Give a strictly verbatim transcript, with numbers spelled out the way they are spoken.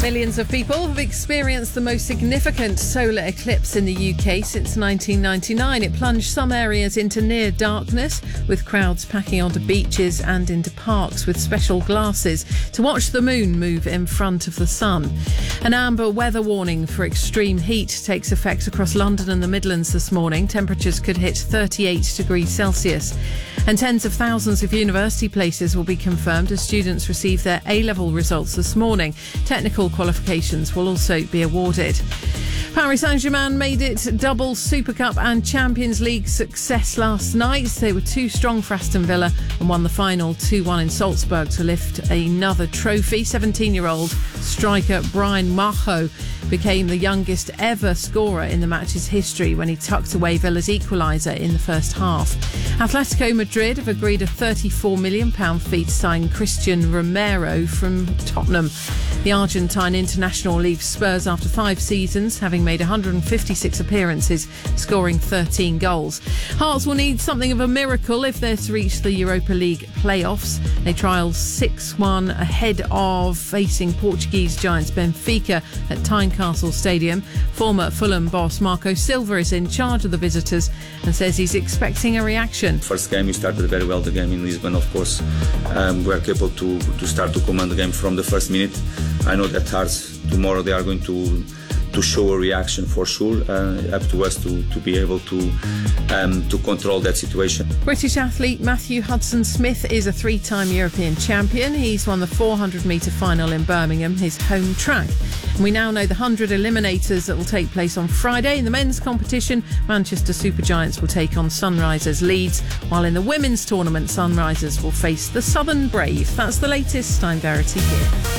Millions of people have experienced the most significant solar eclipse in the U K since nineteen ninety-nine. It plunged some areas into near darkness, with crowds packing onto beaches and into parks with special glasses to watch the moon move in front of the sun. An amber weather warning for extreme heat takes effect across London and the Midlands this morning. Temperatures could hit thirty-eight degrees Celsius. And tens of thousands of university places will be confirmed as students receive their A-level results this morning. Technical qualifications will also be awarded. Paris Saint-Germain made it double Super Cup and Champions League success last night. They were too strong for Aston Villa and won the final two one in Salzburg to lift another trophy. seventeen-year-old striker Brian Majo became the youngest ever scorer in the match's history when he tucked away Villa's equaliser in the first half. Atletico Madrid have agreed a thirty-four million pounds fee to sign Christian Romero from Tottenham. The Argentine international leaves Spurs after five seasons, having made one hundred fifty-six appearances, scoring thirteen goals. Hearts will need something of a miracle if they're to reach the Europa League playoffs. They trialled six one ahead of facing Portuguese giants Benfica at Tynecastle Stadium. Former Fulham boss Marco Silva is in charge of the visitors and says he's expecting a reaction. First game, we started very well the game in Lisbon, of course. Um, we are capable to, to start to command the game from the first minute. I know that Hearts tomorrow they are going to to show a reaction for sure. Uh, up to us to, to be able to um, to control that situation. British athlete Matthew Hudson-Smith is a three-time European champion. He's won the four hundred metre final in Birmingham, his home track. And we now know the one hundred eliminators that will take place on Friday. In the men's competition, Manchester Supergiants will take on Sunrisers Leeds, while in the women's tournament, Sunrisers will face the Southern Brave. That's the latest. I'm Verity here.